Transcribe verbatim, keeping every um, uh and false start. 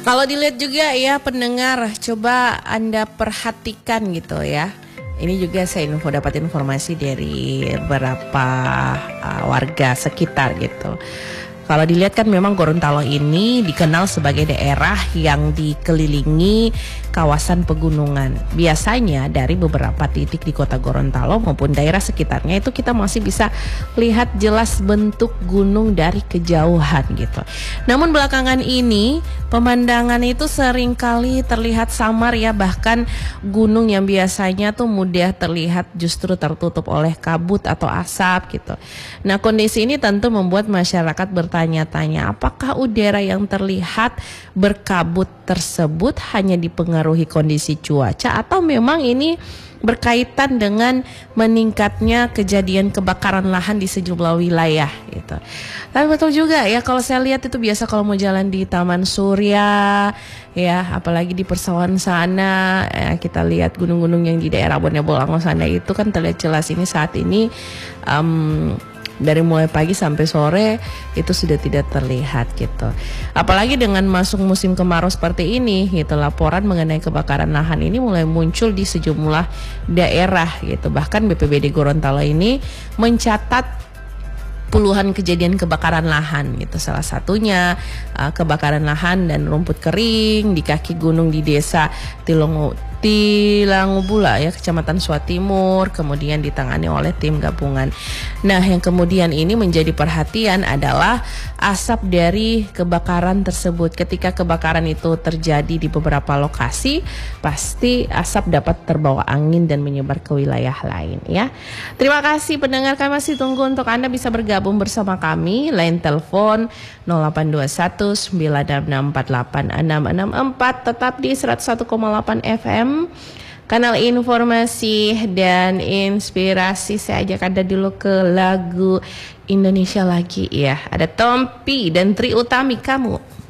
Kalau dilihat juga ya pendengar, coba Anda perhatikan gitu ya. Ini juga saya info dapat informasi dari beberapa uh, warga sekitar gitu. Kalau dilihat kan memang Gorontalo ini dikenal sebagai daerah yang dikelilingi kawasan pegunungan. Biasanya dari beberapa titik di kota Gorontalo maupun daerah sekitarnya itu kita masih bisa lihat jelas bentuk gunung dari kejauhan gitu. Namun belakangan ini pemandangan itu seringkali terlihat samar ya, bahkan gunung yang biasanya tuh mudah terlihat justru tertutup oleh kabut atau asap gitu. Nah, kondisi ini tentu membuat masyarakat bertanya-tanya, apakah udara yang terlihat berkabut tersebut hanya dipengaruhi kondisi cuaca atau memang ini berkaitan dengan meningkatnya kejadian kebakaran lahan di sejumlah wilayah gitu. Tapi betul juga ya, kalau saya lihat itu biasa kalau mau jalan di Taman Surya ya, apalagi di persawahan sana ya, kita lihat gunung-gunung yang di daerah Bonebolango sana itu kan terlihat jelas ini saat ini um, dari mulai pagi sampai sore itu sudah tidak terlihat gitu. Apalagi dengan masuk musim kemarau seperti ini gitu, laporan mengenai kebakaran lahan ini mulai muncul di sejumlah daerah gitu. Bahkan B P B D Gorontalo ini mencatat puluhan kejadian kebakaran lahan gitu. Salah satunya uh, kebakaran lahan dan rumput kering di kaki gunung di desa Tilongo Tilangubula ya, Kecamatan Suatimur, kemudian ditangani oleh tim gabungan. Nah, yang kemudian ini menjadi perhatian adalah asap dari kebakaran tersebut. Ketika kebakaran itu terjadi di beberapa lokasi, pasti asap dapat terbawa angin dan menyebar ke wilayah lain ya. Terima kasih pendengar, kami masih tunggu untuk Anda bisa bergabung bersama kami. Line telepon nol delapan dua satu sembilan enam enam empat delapan enam enam empat, tetap di seratus satu koma delapan F M. Kanal informasi dan inspirasi. Saya ajak Anda dulu ke lagu Indonesia lagi ya. Ada Tompi dan Tri Utami, Kamu.